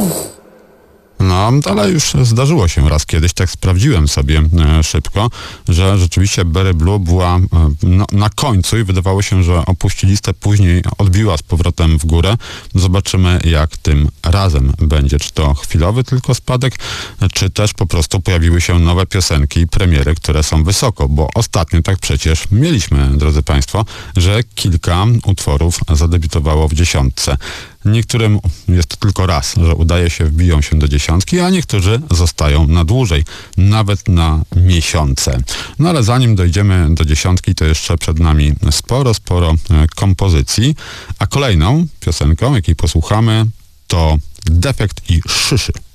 No, ale już zdarzyło się raz kiedyś, tak sprawdziłem sobie szybko, że rzeczywiście Berry Blue była na końcu i wydawało się, że opuści listę, później odbiła z powrotem w górę. Zobaczymy, jak tym razem będzie. Czy to chwilowy tylko spadek, czy też po prostu pojawiły się nowe piosenki i premiery, które są wysoko, bo ostatnio tak przecież mieliśmy, drodzy Państwo, że kilka utworów zadebiutowało w dziesiątce. Niektórym jest to tylko raz, że udaje się, wbiją się do dziesiątki, a niektórzy zostają na dłużej, nawet na miesiące. No ale zanim dojdziemy do dziesiątki, to jeszcze przed nami sporo kompozycji, a kolejną piosenką, jakiej posłuchamy, to Defekt i Szyszy.